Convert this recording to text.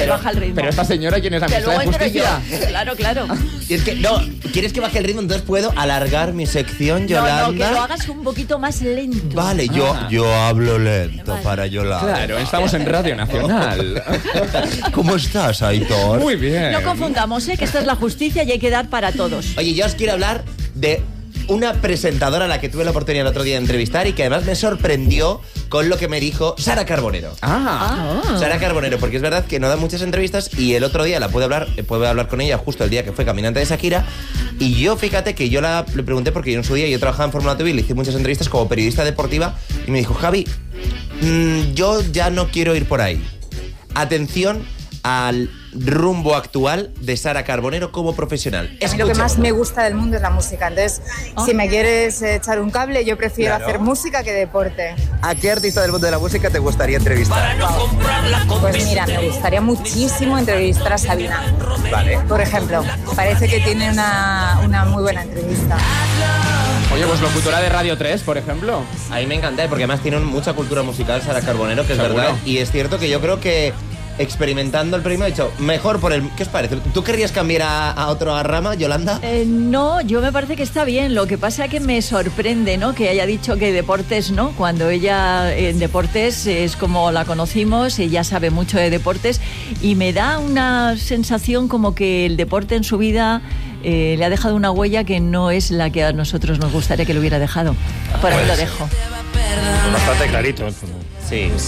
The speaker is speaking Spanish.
te baja el ritmo. Pero esta señora, ¿quién es la Que ministra luego de entro yo. Justicia? Claro. Y es que, no, ¿quieres que baje el ritmo? Entonces puedo alargar mi sección, Yolanda. No, que lo hagas un poquito más lento. Vale, yo hablo lento Vale. para Yolanda. Claro, estamos en Radio Nacional. ¿Cómo estás, Aitor? Muy bien. No confundamos, que esta es la justicia y hay que dar para todos. Oye, yo os quiero hablar de una presentadora a la que tuve la oportunidad el otro día de entrevistar y que además me sorprendió con lo que me dijo Sara Carbonero. Sara Carbonero, porque es verdad que no da muchas entrevistas y el otro día pude hablar con ella justo el día que fue caminante de Shakira. Y yo, fíjate que yo le pregunté, porque yo en su día yo trabajaba en Fórmula TV y le hice muchas entrevistas como periodista deportiva y me dijo, Javi, yo ya no quiero ir por ahí. Atención al rumbo actual de Sara Carbonero como profesional. A mí lo que más me gusta del mundo es la música. Entonces, si me quieres echar un cable, yo prefiero hacer música que deporte. ¿A qué artista del mundo de la música te gustaría entrevistar? Pues mira, me gustaría muchísimo entrevistar a Sabina. Vale. Por ejemplo, parece que tiene una muy buena entrevista. Oye, pues locutora de Radio 3, por ejemplo. A mí me encanta, porque además tiene mucha cultura musical Sara Carbonero, que es Seguro. verdad. Y es cierto que yo creo que experimentando el premio he dicho, mejor por el... ¿Qué os parece? ¿Tú querrías cambiar a otra rama, Yolanda? No, yo me parece que está bien. Lo que pasa es que me sorprende, ¿no?, que haya dicho que deportes, ¿no? Cuando ella en deportes es como la conocimos, ella sabe mucho de deportes y me da una sensación como que el deporte en su vida le ha dejado una huella que no es la que a nosotros nos gustaría que lo hubiera dejado. Por ahí lo dejo. Bastante clarito. Sí.